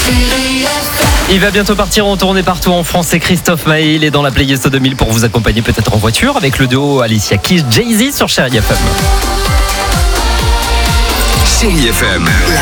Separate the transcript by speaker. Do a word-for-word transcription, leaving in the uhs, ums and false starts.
Speaker 1: Il va bientôt partir en tournée partout en France. C'est Christophe Maé. Il est dans la playlist deux mille pour vous accompagner peut-être en voiture avec le duo Alicia Keys, Jay-Z sur Chérie F M.
Speaker 2: Chérie F M.